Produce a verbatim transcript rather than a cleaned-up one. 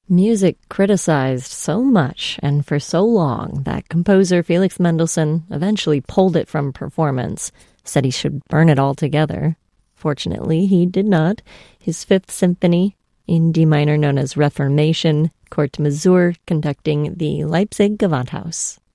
Music criticized so much and for so long that composer Felix Mendelssohn eventually pulled it from performance, said he should burn it all together. Fortunately, he did not. His Fifth Symphony, in D minor known as Reformation, Kurt Masur conducting the Leipzig Gewandhaus.